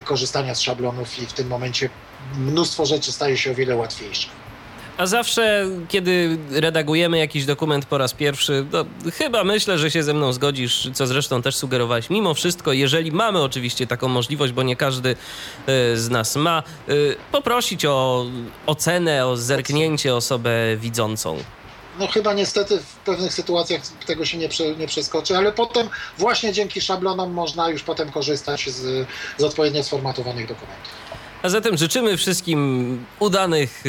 korzystania z szablonów i w tym momencie mnóstwo rzeczy staje się o wiele łatwiejsze. A zawsze, kiedy redagujemy jakiś dokument po raz pierwszy, chyba myślę, że się ze mną zgodzisz, co zresztą też sugerowałeś. Mimo wszystko, jeżeli mamy oczywiście taką możliwość, bo nie każdy z nas ma, poprosić o ocenę, o zerknięcie osobę widzącą. No chyba niestety w pewnych sytuacjach tego się nie przeskoczy, ale potem właśnie dzięki szablonom można już potem korzystać z odpowiednio sformatowanych dokumentów. A zatem życzymy wszystkim udanych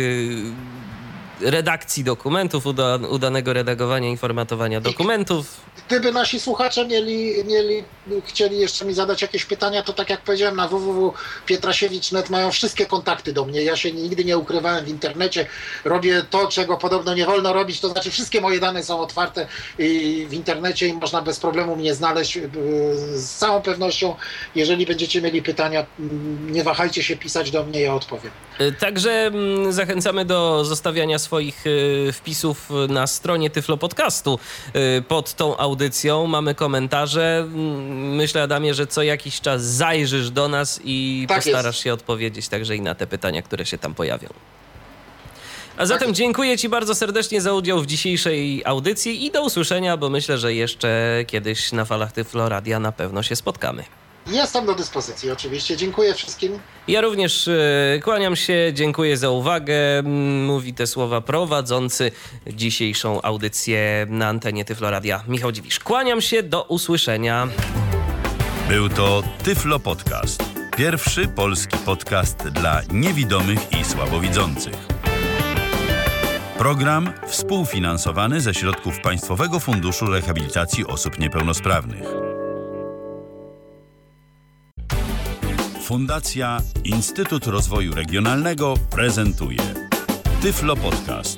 redakcji dokumentów, udanego redagowania i formatowania dokumentów. Gdyby nasi słuchacze chcieli jeszcze mi zadać jakieś pytania, to tak jak powiedziałem, na www.pietrasiewicz.net mają wszystkie kontakty do mnie. Ja się nigdy nie ukrywałem w internecie. Robię to, czego podobno nie wolno robić, to znaczy wszystkie moje dane są otwarte w internecie i można bez problemu mnie znaleźć. Z całą pewnością, jeżeli będziecie mieli pytania, nie wahajcie się pisać do mnie, ja odpowiem. Także zachęcamy do zostawiania swoich wpisów na stronie Tyflo Podcastu pod tą audycją. Mamy komentarze. Myślę, Adamie, że co jakiś czas zajrzysz do nas i tak postarasz się odpowiedzieć także i na te pytania, które się tam pojawią. A zatem dziękuję Ci bardzo serdecznie za udział w dzisiejszej audycji i do usłyszenia, bo myślę, że jeszcze kiedyś na falach Tyflo Radia na pewno się spotkamy. Jestem do dyspozycji oczywiście. Dziękuję wszystkim. Ja również kłaniam się, dziękuję za uwagę. Mówi te słowa prowadzący dzisiejszą audycję na antenie Tyflo Radia Michał Dziwisz. Kłaniam się, do usłyszenia. Był to Tyflo Podcast. Pierwszy polski podcast dla niewidomych i słabowidzących. Program współfinansowany ze środków Państwowego Funduszu Rehabilitacji Osób Niepełnosprawnych. Fundacja Instytut Rozwoju Regionalnego prezentuje Tyflo Podcast.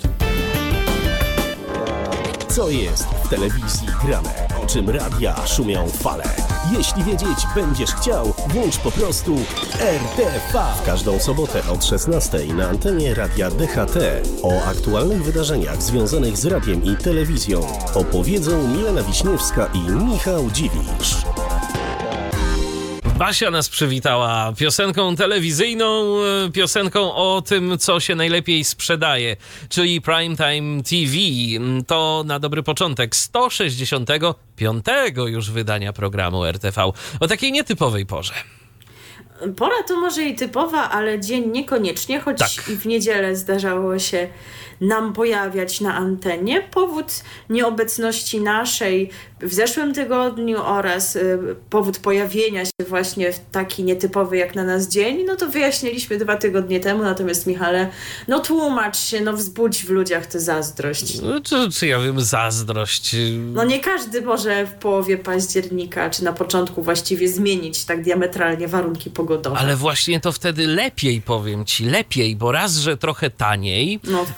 Co jest w telewizji grane? O czym radia szumią fale? Jeśli wiedzieć będziesz chciał, włącz po prostu RTV. W każdą sobotę od 16 na antenie Radia DHT o aktualnych wydarzeniach związanych z radiem i telewizją opowiedzą Milena Wiśniewska i Michał Dziwisz. Basia nas przywitała piosenką telewizyjną, piosenką o tym, co się najlepiej sprzedaje, czyli Primetime TV. To na dobry początek 165. już wydania programu RTV o takiej nietypowej porze. Pora to może i typowa, ale dzień niekoniecznie, choć tak. I w niedzielę zdarzało się nam pojawiać na antenie. Powód nieobecności naszej w zeszłym tygodniu oraz powód pojawienia się właśnie w taki nietypowy jak na nas dzień, no to wyjaśniliśmy 2 tygodnie temu, natomiast Michale, no tłumacz się, wzbudź w ludziach tę zazdrość. No, czy ja wiem zazdrość? No nie każdy może w połowie października, czy na początku właściwie zmienić tak diametralnie warunki pogodowe. Ale właśnie to wtedy lepiej, powiem ci, bo raz, że trochę taniej,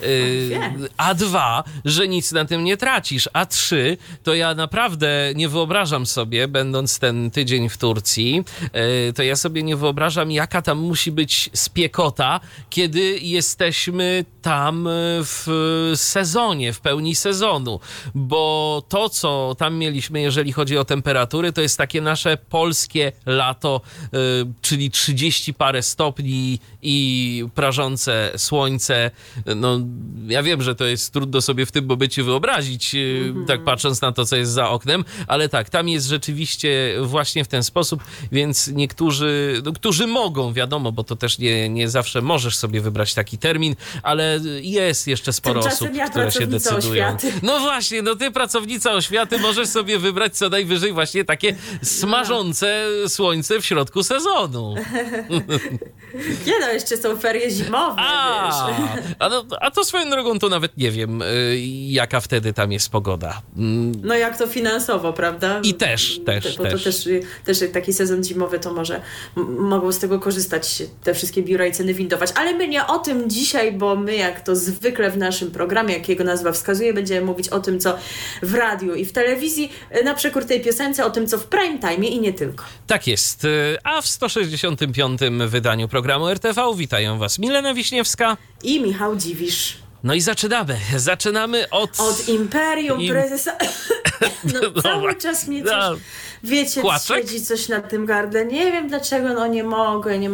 a 2, że nic na tym nie tracisz, a 3, to ja naprawdę nie wyobrażam sobie, będąc ten tydzień w Turcji, to ja sobie nie wyobrażam, jaka tam musi być spiekota, kiedy jesteśmy tam w sezonie, w pełni sezonu, bo to, co tam mieliśmy, jeżeli chodzi o temperatury, to jest takie nasze polskie lato, czyli 30 parę stopni i prażące słońce. No, ja wiem, że to jest trudno sobie w tym momencie wyobrazić, tak patrząc na to, co jest za oknem, ale tak, tam jest rzeczywiście właśnie w ten sposób, więc niektórzy, którzy mogą, wiadomo, bo to też nie zawsze możesz sobie wybrać taki termin, ale jest jeszcze sporo osób, które się decydują. Oświaty. No właśnie, ty pracownica oświaty możesz sobie wybrać co najwyżej właśnie takie smażące słońce w środku sezonu. Nie jeszcze są ferie zimowe, wiesz. A to swoją drogą to nawet nie wiem, jaka wtedy tam jest pogoda. No jak to finansowo, prawda? I też. Bo to też taki sezon zimowy, to mogą z tego korzystać te wszystkie biura i ceny windować. Ale my nie o tym dzisiaj, bo my jak to zwykle w naszym programie, jak jego nazwa wskazuje, będziemy mówić o tym, co w radiu i w telewizji, na przekór tej piosence, o tym, co w prime time i nie tylko. Tak jest. A w 165. wydaniu programu RTV witają Was Milena Wiśniewska i Michał Dziwisz. No i zaczynamy od Imperium Prezesa. Cały czas mnie coś, wiecie, siedzi coś na tym gardle. Nie wiem dlaczego, nie mogę